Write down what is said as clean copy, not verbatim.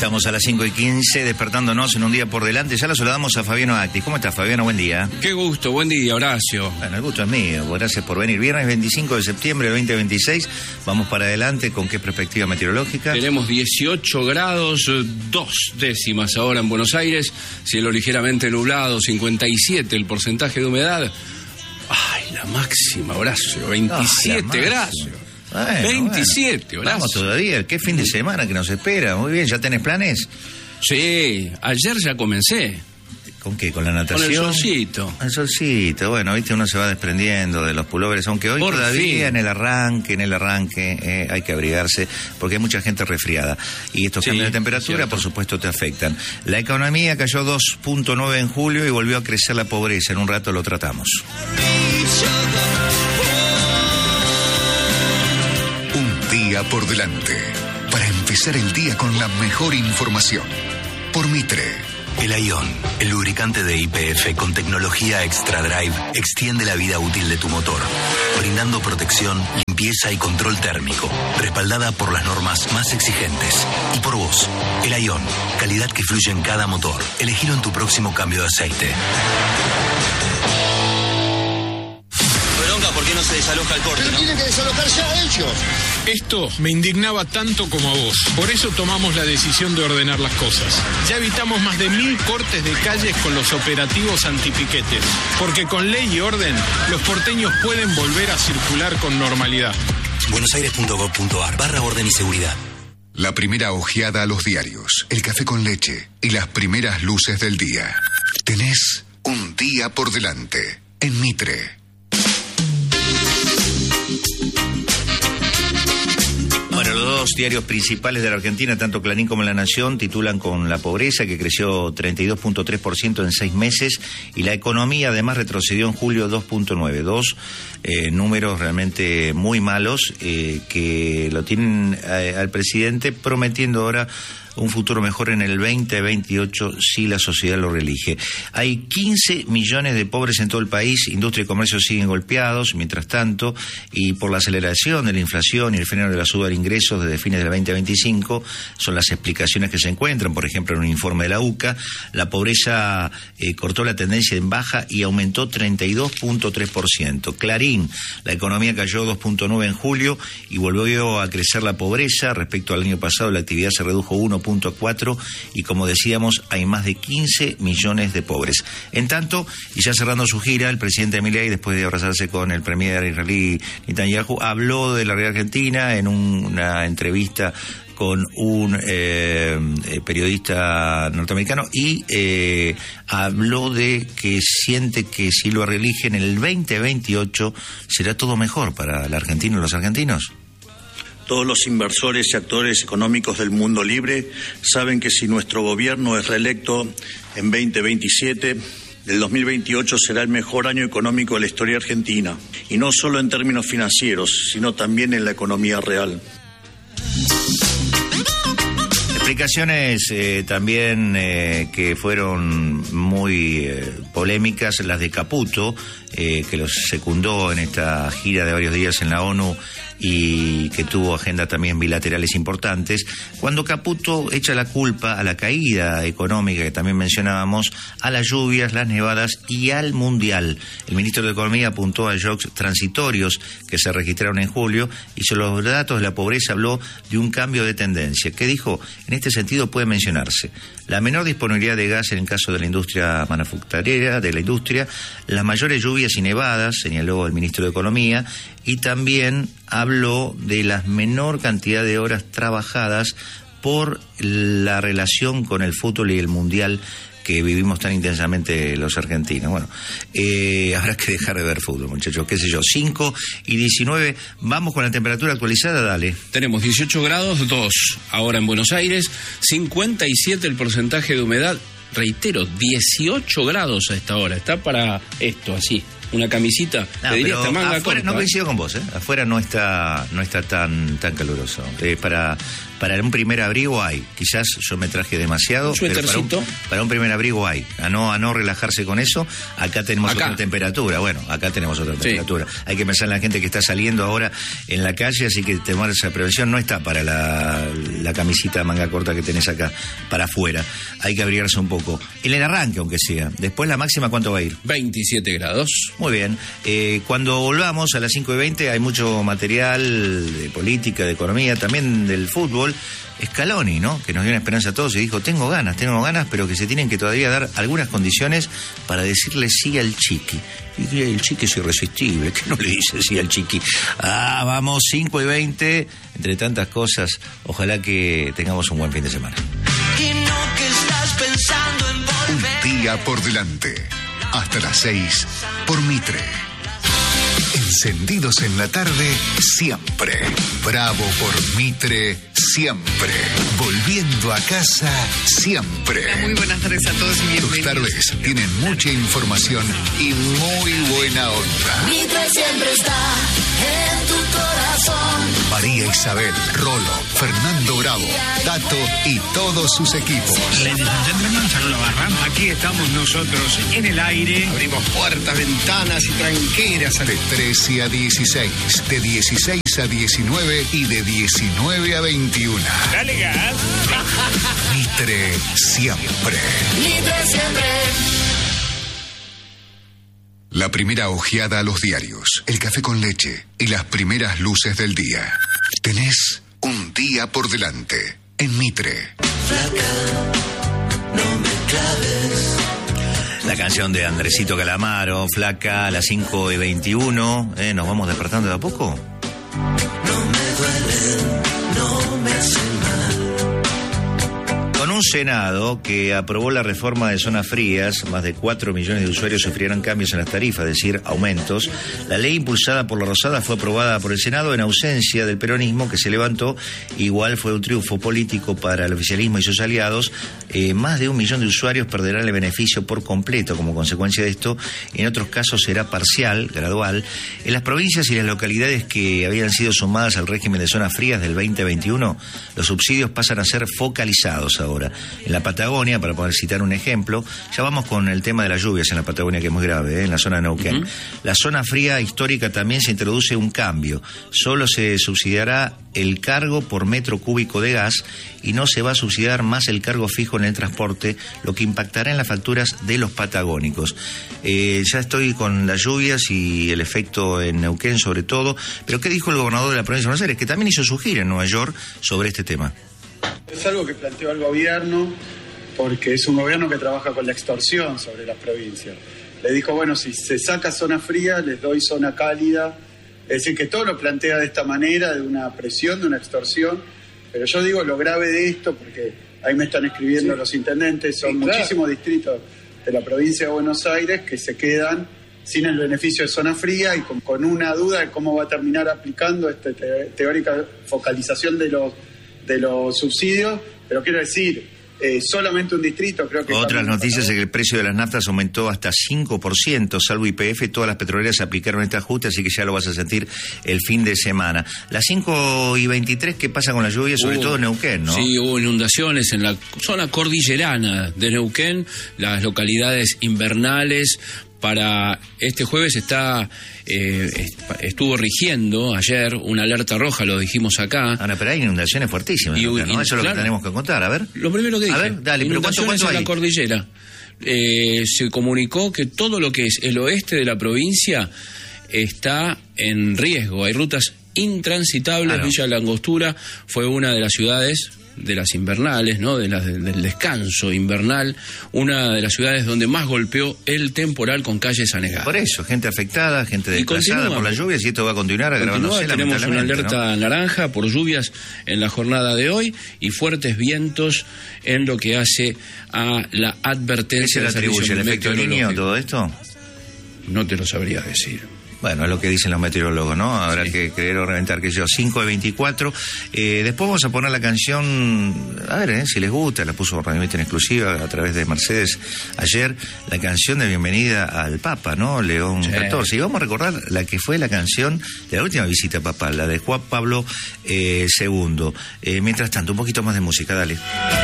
Estamos a las 5:15, despertándonos en un día por delante. Ya lo saludamos a Fabiano Actis. ¿Cómo estás, Fabiano? Buen día. Qué gusto, buen día, Horacio. Bueno, el gusto es mío. Gracias por venir. Viernes 25 de septiembre de 2026. Vamos para adelante. ¿Con qué perspectiva meteorológica? Tenemos 18 grados, 2 décimas ahora en Buenos Aires. Cielo ligeramente nublado, 57 el porcentaje de humedad. Ay, la máxima, Horacio, 27 grados. Bueno, 27, bueno. Vamos todavía. ¿Qué fin de semana que nos espera? Muy bien, ¿ya tenés planes? Sí, ayer ya comencé. ¿Con qué? ¿Con la natación? Con el solcito. El solcito, bueno, viste, uno se va desprendiendo de los pulóveres, aunque hoy Por todavía fin. en el arranque hay que abrigarse, porque hay mucha gente resfriada. Y estos cambios de temperatura, cierto, por supuesto, te afectan. La economía cayó 2.9 en julio y volvió a crecer la pobreza. En un rato lo tratamos. Un día por delante, para empezar el día con la mejor información. Por Mitre. El Ion, el lubricante de YPF con tecnología Extra Drive, extiende la vida útil de tu motor, brindando protección, limpieza y control térmico, respaldada por las normas más exigentes. Y por vos, el Ion, calidad que fluye en cada motor. Elegilo en tu próximo cambio de aceite. ¿Por qué no se desaloja el corte? Pero tienen que desalojarse a ellos. Esto me indignaba tanto como a vos. Por eso tomamos la decisión de ordenar las cosas. Ya evitamos más de 1000 cortes de calles con los operativos antipiquetes. Porque con ley y orden, los porteños pueden volver a circular con normalidad. buenosaires.gov.ar/orden y seguridad. La primera ojeada a los diarios, el café con leche y las primeras luces del día. Tenés un día por delante en Mitre. Bueno, los dos diarios principales de la Argentina, tanto Clarín como La Nación, titulan con la pobreza, que creció 32.3% en 6 meses, y la economía además retrocedió en julio 2.9%. Dos números realmente muy malos que lo tienen al presidente prometiendo ahora un futuro mejor en el 2028 si la sociedad lo reelige. Hay 15 millones de pobres en todo el país, industria y comercio siguen golpeados, mientras tanto, y por la aceleración de la inflación y el freno de la suba de ingresos desde fines del 2025, son las explicaciones que se encuentran, por ejemplo, en un informe de la UCA, la pobreza cortó la tendencia en baja y aumentó 32.3%. Clarín, la economía cayó 2.9 en julio y volvió a crecer la pobreza. Respecto al año pasado, la actividad se redujo 1.4 y, como decíamos, hay más de 15 millones de pobres. En tanto, y ya cerrando su gira, el presidente Milei, después de abrazarse con el premier israelí Netanyahu, habló de la realidad argentina en una entrevista con un periodista norteamericano y habló de que siente que si lo reeligen en el 2028 será todo mejor para la Argentina y los argentinos. Todos los inversores y actores económicos del mundo libre saben que si nuestro gobierno es reelecto en 2027, el 2028 será el mejor año económico de la historia argentina. Y no solo en términos financieros, sino también en la economía real. Explicaciones también que fueron muy polémicas, las de Caputo, que los secundó en esta gira de varios días en la ONU y que tuvo agenda también bilaterales importantes, cuando Caputo echa la culpa a la caída económica que también mencionábamos, a las lluvias, las nevadas y al Mundial. El ministro de Economía apuntó a shocks transitorios que se registraron en julio y sobre los datos de la pobreza habló de un cambio de tendencia. ¿Qué dijo? En este sentido puede mencionarse la menor disponibilidad de gas en el caso de la industria manufacturera, las mayores lluvias y nevadas, señaló el ministro de Economía, y también habló de la menor cantidad de horas trabajadas por la relación con el fútbol y el Mundial que vivimos tan intensamente los argentinos. Bueno, habrá que dejar de ver fútbol, muchachos, qué sé yo, 5:19, vamos con la temperatura actualizada, dale. Tenemos 18 grados, 2 ahora en Buenos Aires, 57 el porcentaje de humedad, reitero, 18 grados a esta hora, está para esto, así, una camisita, te diría esta manga afuera, corta. No coincido con vos, afuera no está tan caluroso, para Para un primer abrigo hay. Quizás yo me traje demasiado. Un suétercito. Para un primer abrigo hay. A no relajarse con eso. Acá tenemos otra temperatura. Bueno, acá tenemos otra temperatura. Hay que pensar en la gente que está saliendo ahora en la calle, así que tomar esa prevención. No está para la camisita manga corta que tenés acá, para afuera. Hay que abrigarse un poco. En el arranque, aunque sea. Después la máxima, ¿cuánto va a ir? 27 grados. Muy bien. Cuando volvamos a las 5:20 hay mucho material de política, de economía, también del fútbol. Scaloni, ¿no? Que nos dio una esperanza a todos y dijo, tengo ganas, pero que se tienen que todavía dar algunas condiciones para decirle sí al Chiqui. Y el Chiqui es irresistible, que no le dice sí al Chiqui. Vamos, 5:20, entre tantas cosas, ojalá que tengamos un buen fin de semana. Un día por delante, hasta las 6, por Mitre. Encendidos en la tarde, siempre. Bravo por Mitre, siempre. Volviendo a casa, siempre. Muy buenas tardes a todos y bienvenidos. Tus tardes tienen mucha información y muy buena onda. Mitre siempre está en tu corazón. María Isabel, Rolo, Fernando Bravo, Tato y todos sus equipos. Ladies and gentlemen, saludos Barram. Aquí estamos nosotros en el aire. Abrimos puertas, ventanas y tranqueras. De 13 a 16, de 16 a 19 y de 19 a 21. Dale gas. Mitre siempre. Mitre siempre. La primera ojeada a los diarios, el café con leche y las primeras luces del día. Tenés un día por delante en Mitre. Flaca, no me claves. La canción de Andresito Calamaro, Flaca, a las 5:21. ¿Nos vamos despertando de a poco? No me duele, no me hace mal. Con un Senado que aprobó la reforma de zonas frías, más de 4 millones de usuarios sufrirán cambios en las tarifas, es decir, aumentos. La ley impulsada por la Rosada fue aprobada por el Senado en ausencia del peronismo, que se levantó. Igual fue un triunfo político para el oficialismo y sus aliados. Más de 1 millón de usuarios perderán el beneficio por completo como consecuencia de esto. En otros casos será parcial, gradual. En las provincias y las localidades que habían sido sumadas al régimen de zonas frías del 2021, los subsidios pasan a ser focalizados ahora. En la Patagonia, para poder citar un ejemplo, ya vamos con el tema de las lluvias en la Patagonia, que es muy grave, en la zona de Neuquén. La zona fría histórica también se introduce un cambio. Solo se subsidiará el cargo por metro cúbico de gas y no se va a subsidiar más el cargo fijo en el transporte, lo que impactará en las facturas de los patagónicos. Ya estoy con las lluvias y el efecto en Neuquén sobre todo, pero ¿qué dijo el gobernador de la provincia de Buenos Aires? Que también hizo su gira en Nueva York sobre este tema. Es algo que planteó el gobierno, porque es un gobierno que trabaja con la extorsión sobre las provincias. Le dijo, bueno, si se saca zona fría, les doy zona cálida. Es decir, que todo lo plantea de esta manera, de una presión, de una extorsión. Pero yo digo lo grave de esto, porque ahí me están escribiendo los intendentes, son muchísimos distritos de la provincia de Buenos Aires que se quedan sin el beneficio de zona fría y con una duda de cómo va a terminar aplicando esta teórica focalización de los subsidios, pero quiero decir, solamente un distrito creo que... Otras noticias es que el precio de las naftas aumentó hasta 5%, salvo YPF, todas las petroleras aplicaron este ajuste, así que ya lo vas a sentir el fin de semana. Las 5:23, ¿qué pasa con la lluvia? Sobre todo en Neuquén, ¿no? Sí, hubo inundaciones en la zona cordillerana de Neuquén, las localidades invernales. Para este jueves estuvo rigiendo ayer una alerta roja, lo dijimos acá. Ahora, pero hay inundaciones fuertísimas, ¿no? Eso es lo que tenemos que contar, a ver. Lo primero que dije, a ver, dale, pero ¿cuánto en hay? La cordillera. Se comunicó que todo lo que es el oeste de la provincia está en riesgo. Hay rutas intransitables. Villa La Angostura fue una de las ciudades de las invernales, ¿no? Del descanso invernal, una de las ciudades donde más golpeó el temporal con calles anegadas. Por eso, gente afectada, gente desplazada por las lluvias, y esto va a continuar agravándose. Tenemos una alerta naranja por lluvias en la jornada de hoy y fuertes vientos en lo que hace a la advertencia. ¿Qué se le atribuye el efecto del niño todo esto? No te lo sabría decir. Bueno, es lo que dicen los meteorólogos, ¿no? Habrá que creer o reventar, que yo, 5:24. Después vamos a poner la canción, a ver, si les gusta, la puso Radio Mitre en exclusiva a través de Mercedes ayer, la canción de bienvenida al Papa, ¿no? León XIV. Y vamos a recordar la que fue la canción de la última visita papal, la de Juan Pablo II. Mientras tanto, un poquito más de música, dale.